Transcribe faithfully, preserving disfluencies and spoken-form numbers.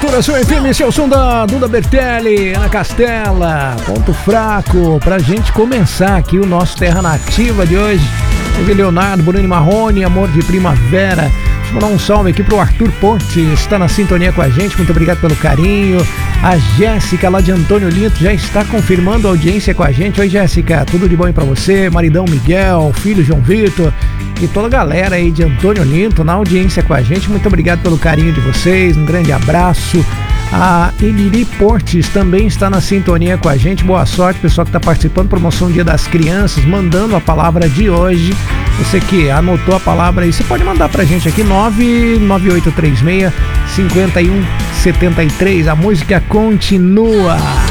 Cultura Sul F M, esse é o som da Duda Bertelli, Ana Castela, ponto fraco, pra gente começar aqui o nosso Terra Nativa de hoje. Teve Leonardo, Bruno Marrone, Amor de Primavera. Deixa eu mandar um salve aqui pro Arthur Ponte, está na sintonia com a gente, muito obrigado pelo carinho. A Jéssica, lá de Antônio Linto, já está confirmando a audiência com a gente. Oi, Jéssica, tudo de bom aí pra você? Maridão Miguel, filho João Vitor e toda a galera aí de Antônio Linto na audiência com a gente. Muito obrigado pelo carinho de vocês, um grande abraço. A Eliri Portes também está na sintonia com a gente. Boa sorte, pessoal que está participando. Promoção Dia das Crianças, mandando a palavra de hoje. Você que anotou a palavra aí, você pode mandar pra gente aqui, nove nove oito três seis, cinco um sete três. A música continua.